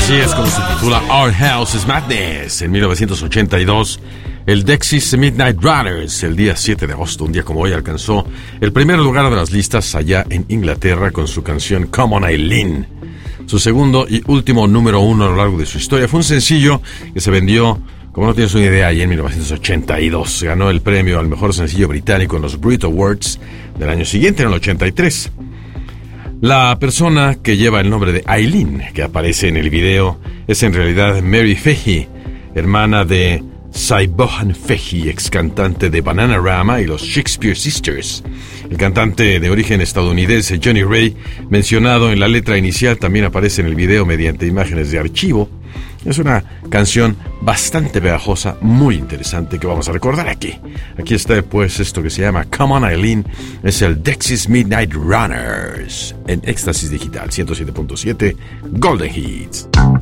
Así es como se titula Our House is Madness. En 1982, el Dexys Midnight Runners, el día 7 de agosto, un día como hoy, alcanzó el primer lugar de las listas allá en Inglaterra con su canción Come On Eileen. Su segundo y último número uno a lo largo de su historia. Fue un sencillo que se vendió, como no tienes una idea, allá en 1982. Ganó el premio al mejor sencillo británico en los Brit Awards del año siguiente, en el 83. La persona que lleva el nombre de Eileen, que aparece en el video, es en realidad Mary Fahey, hermana de Cy Bohan Fahey, ex cantante de Bananarama y los Shakespeare Sisters. El cantante de origen estadounidense Johnny Ray, mencionado en la letra inicial, también aparece en el video mediante imágenes de archivo. Es una canción bastante pegajosa, muy interesante, que vamos a recordar aquí. Aquí está pues esto que se llama Come On Eileen. Es el Dexys Midnight Runners en Éxtasis Digital 107.7 Golden Hits.